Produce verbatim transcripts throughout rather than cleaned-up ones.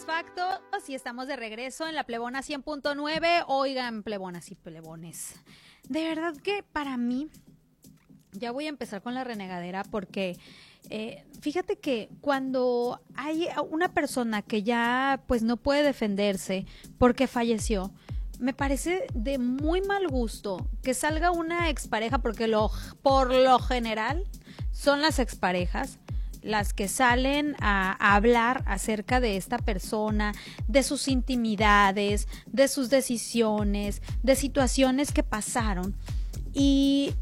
Factos y estamos de regreso en la Plebona cien punto nueve. Oigan, plebonas y plebones, de verdad que para mí, ya voy a empezar con la renegadera porque eh, fíjate que cuando hay una persona que ya pues no puede defenderse porque falleció, me parece de muy mal gusto que salga una expareja, porque lo, por lo general son las exparejas las que salen a, a hablar acerca de esta persona, de sus intimidades, de sus decisiones, de situaciones que pasaron y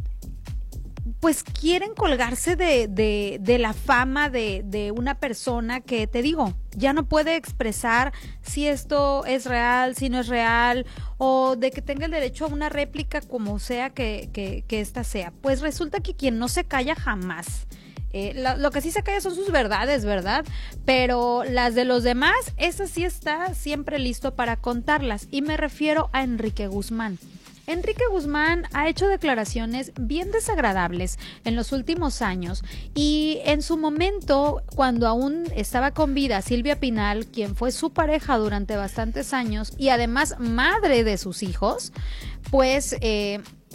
pues quieren colgarse de, de, de la fama de, de una persona que, te digo, ya no puede expresar si esto es real, si no es real, o de que tenga el derecho a una réplica como sea que, que, que esta sea. Pues resulta que quien no se calla jamás. Eh, lo, lo que sí se calla son sus verdades, ¿verdad? Pero las de los demás, esa sí está siempre listo para contarlas. Y me refiero a Enrique Guzmán. Enrique Guzmán ha hecho declaraciones bien desagradables en los últimos años y en su momento, cuando aún estaba con vida Silvia Pinal, quien fue su pareja durante bastantes años y además madre de sus hijos, pues eh,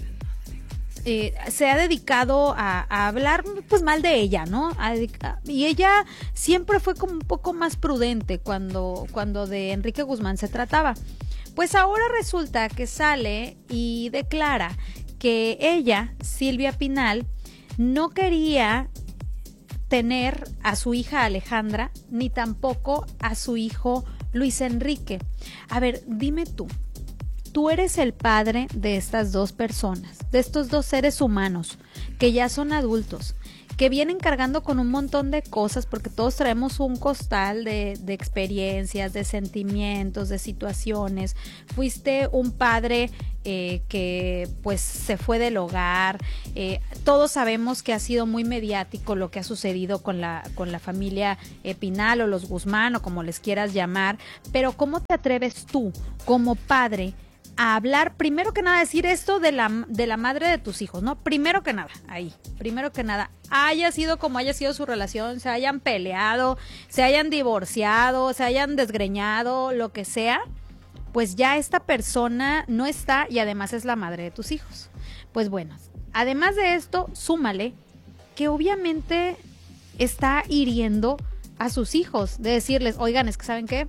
eh, se ha dedicado a, a hablar pues mal de ella, ¿no? A, a, y ella siempre fue como un poco más prudente cuando, cuando de Enrique Guzmán se trataba. Pues ahora resulta que sale y declara que ella, Silvia Pinal, no quería tener a su hija Alejandra, ni tampoco a su hijo Luis Enrique. A ver, dime tú, tú eres el padre de estas dos personas, de estos dos seres humanos, que ya son adultos, que vienen cargando con un montón de cosas, porque todos traemos un costal de, de experiencias, de sentimientos, de situaciones. Fuiste un padre eh, que pues se fue del hogar. Eh, todos sabemos que ha sido muy mediático lo que ha sucedido con la, con la familia eh, Pinal o los Guzmán o como les quieras llamar, pero ¿cómo te atreves tú como padre a hablar, primero que nada, decir esto de la, de la madre de tus hijos, ¿no? Primero que nada, ahí, primero que nada, haya sido como haya sido su relación, se hayan peleado, se hayan divorciado, se hayan desgreñado, lo que sea, pues ya esta persona no está y además es la madre de tus hijos. Pues bueno, además de esto, súmale que obviamente está hiriendo a sus hijos, de decirles, oigan, es que ¿saben qué?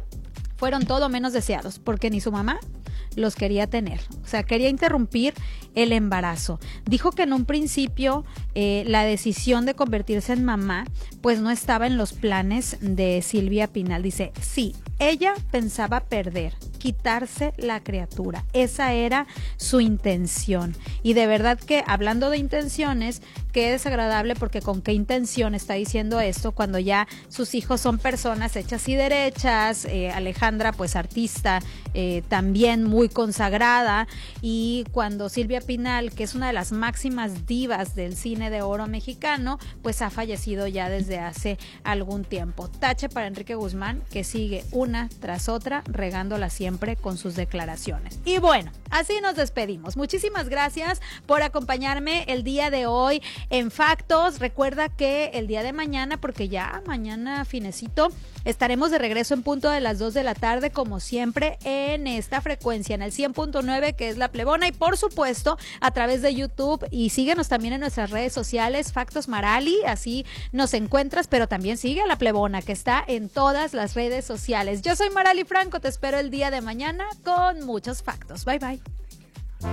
Fueron todo menos deseados, porque ni su mamá los quería tener, o sea, quería interrumpir el embarazo. Dijo que en un principio eh, la decisión de convertirse en mamá pues no estaba en los planes de Silvia Pinal. Dice, sí, ella pensaba perder, quitarse la criatura, esa era su intención. Y de verdad que hablando de intenciones, qué desagradable, porque con qué intención está diciendo esto cuando ya sus hijos son personas hechas y derechas, eh, Alejandra pues artista eh, también muy consagrada, y cuando Silvia Pinal, que es una de las máximas divas del cine de oro mexicano, pues ha fallecido ya desde hace algún tiempo. Tache para Enrique Guzmán, que sigue una tras otra regándola siempre con sus declaraciones. Y bueno, así nos despedimos. Muchísimas gracias por acompañarme el día de hoy en Factos. Recuerda que el día de mañana, porque ya mañana finecito, estaremos de regreso en punto de las dos de la tarde, como siempre, en esta frecuencia, en el cien punto nueve, que es La Plebona, y por supuesto, a través de YouTube, y síguenos también en nuestras redes sociales, Factos Marali, así nos encuentras, pero también sigue a La Plebona, que está en todas las redes sociales. Yo soy Marali Franco, te espero el día de mañana con muchos factos. Bye, bye.